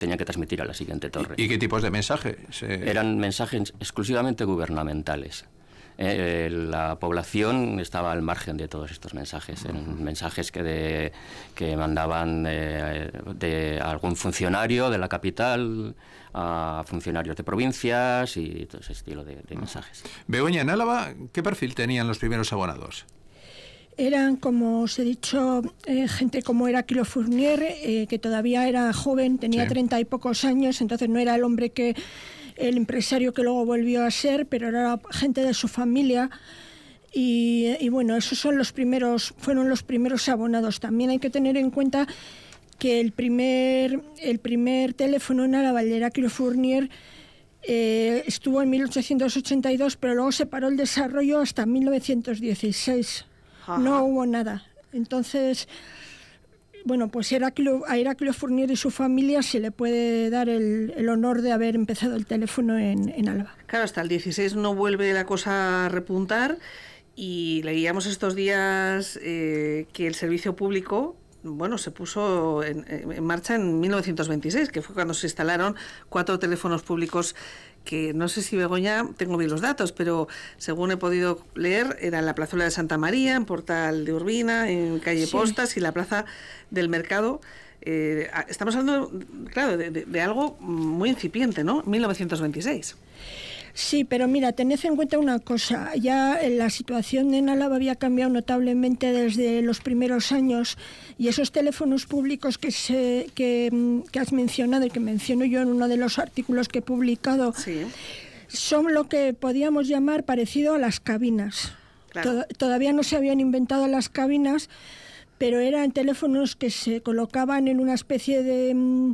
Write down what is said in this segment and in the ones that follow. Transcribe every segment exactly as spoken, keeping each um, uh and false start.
tenían que transmitir a la siguiente torre. ¿Y, y qué tipos de mensajes? Eh... Eran mensajes exclusivamente gubernamentales. Eh, la población estaba al margen de todos estos mensajes. Eran mensajes que, de, que mandaban eh, de algún funcionario de la capital a funcionarios de provincias y todo ese estilo de, de mensajes. Begoña, en Álava, ¿qué perfil tenían los primeros abonados? Eran, como os he dicho, eh, gente como Heraclio Fournier, eh, que todavía era joven, tenía treinta sí. y pocos años, entonces no era el hombre que... el empresario que luego volvió a ser, pero era gente de su familia y, y bueno, esos son los primeros, fueron los primeros abonados. También hay que tener en cuenta que el primer, el primer teléfono en Álava, el de Heraclio Fournier, eh, estuvo en mil ochocientos ochenta y dos, pero luego se paró el desarrollo hasta mil novecientos dieciséis. Ajá. No hubo nada. Entonces... Bueno, pues Heraclio, a Heraclio Fournier y su familia se le puede dar el, el honor de haber empezado el teléfono en, en Álava. Claro, hasta el dieciséis no vuelve la cosa a repuntar y leíamos estos días eh, que el servicio público, bueno, se puso en, en marcha en mil novecientos veintiséis, que fue cuando se instalaron cuatro teléfonos públicos que no sé si, Begoña, tengo bien los datos, pero según he podido leer, era en la plazuela de Santa María, en Portal de Urbina, en calle sí. Postas y la plaza del Mercado. Eh, estamos hablando, claro, de, de, de algo muy incipiente, ¿no? mil novecientos veintiséis. Sí, pero mira, tened en cuenta una cosa, ya la situación en Álava había cambiado notablemente desde los primeros años y esos teléfonos públicos que, se, que, que has mencionado y que menciono yo en uno de los artículos que he publicado, sí. son lo que podíamos llamar parecido a las cabinas. Claro. Tod- todavía no se habían inventado las cabinas, pero eran teléfonos que se colocaban en una especie de... Mmm,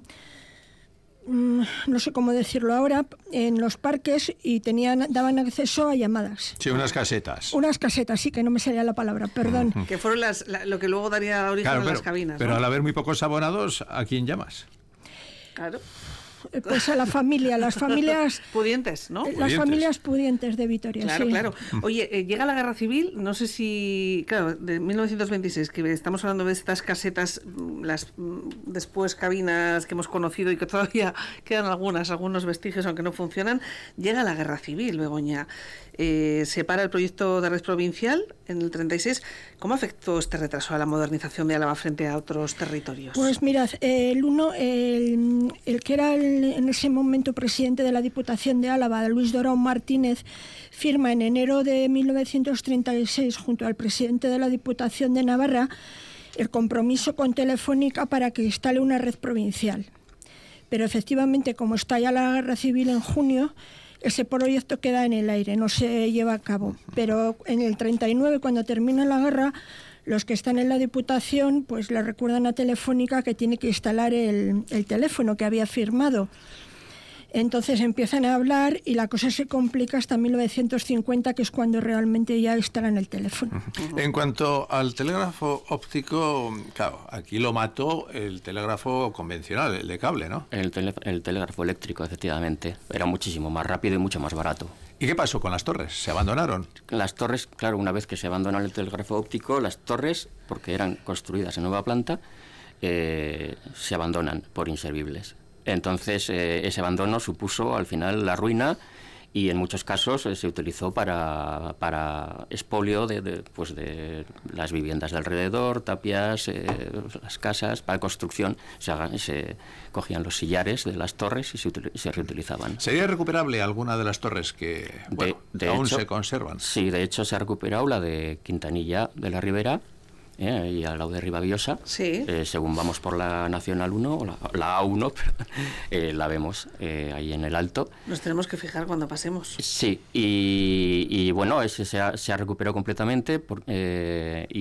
no sé cómo decirlo ahora, en los parques y tenían daban acceso a llamadas. Sí, unas casetas. Unas casetas, sí, que no me salía la palabra, perdón. Uh-huh. Que fueron las, la, lo que luego daría origen claro, a las pero, cabinas. Pero ¿no? al haber muy pocos abonados, ¿a quién llamas? Claro. Pues a la familia, las familias... pudientes, ¿no? Las Pudientes. familias pudientes de Vitoria, claro, sí. Claro, claro. Oye, eh, llega la Guerra Civil, no sé si... Claro, de mil novecientos veintiséis, que estamos hablando de estas casetas, las después cabinas que hemos conocido y que todavía quedan algunas, algunos vestigios, aunque no funcionan. Llega la Guerra Civil, Begoña. Eh, se para el proyecto de red provincial en el treinta y seis. ¿Cómo afectó este retraso a la modernización de Álava frente a otros territorios? Pues mirad, el uno, el, el que era el, en ese momento presidente de la Diputación de Álava, Luis Dorao Martínez, firma en enero de mil novecientos treinta y seis junto al presidente de la Diputación de Navarra el compromiso con Telefónica para que instale una red provincial. Pero efectivamente, como estalla la Guerra Civil en junio, ese proyecto queda en el aire, no se lleva a cabo. Pero en el treinta y nueve, cuando termina la guerra, los que están en la Diputación pues le recuerdan a Telefónica que tiene que instalar el, el teléfono que había firmado. Entonces empiezan a hablar y la cosa se complica hasta mil novecientos cincuenta, que es cuando realmente ya instalan el teléfono. En cuanto al telégrafo óptico, claro, aquí lo mató el telégrafo convencional, el de cable, ¿no? El, tele, el telégrafo eléctrico, efectivamente. Era muchísimo más rápido y mucho más barato. ¿Y qué pasó con las torres? ¿Se abandonaron? Las torres, claro, una vez que se abandonó el telégrafo óptico, las torres, porque eran construidas en nueva planta, eh, se abandonan por inservibles. Entonces, eh, ese abandono supuso al final la ruina y en muchos casos eh, se utilizó para, para expolio de, de, pues de las viviendas de alrededor, tapias, eh, las casas, para construcción. Se, hagan, se cogían los sillares de las torres y se, se reutilizaban. ¿Sería recuperable alguna de las torres que bueno, de, de aún hecho, se conservan? Sí, de hecho se ha recuperado la de Quintanilla de la Ribera, Eh, y al lado de Ribaviosa, sí. eh, según vamos por la Nacional uno, o la, la A uno, eh, la vemos eh, ahí en el alto. Nos tenemos que fijar cuando pasemos. Sí, y, y bueno, ese se ha, se ha recuperado completamente por, eh,